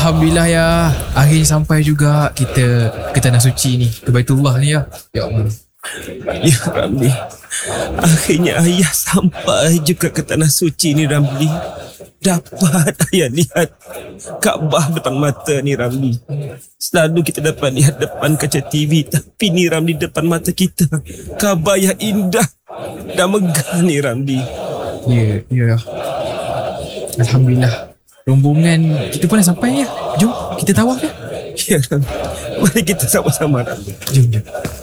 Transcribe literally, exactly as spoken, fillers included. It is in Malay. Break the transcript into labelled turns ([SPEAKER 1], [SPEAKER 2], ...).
[SPEAKER 1] Alhamdulillah ya. Akhirnya sampai juga kita ke Tanah Suci ni, ke Baitullah ni ya. Ya Allah.
[SPEAKER 2] Ya Ramli, akhirnya ayah sampai juga ke Tanah Suci ni Ramli. Dapat ayah lihat Kaabah depan mata ni Ramli. Selalu kita dapat lihat depan kaca T V, tapi ni Ramli depan mata kita. Kaabah yang indah dan megah ni Ramli.
[SPEAKER 1] Ya, ya. Alhamdulillah. Rombongan kita pun dah sampai ya. Jom kita tawaf ya.
[SPEAKER 2] Ya Ramli, mari kita sama-sama Ramli.
[SPEAKER 1] Jom, jom.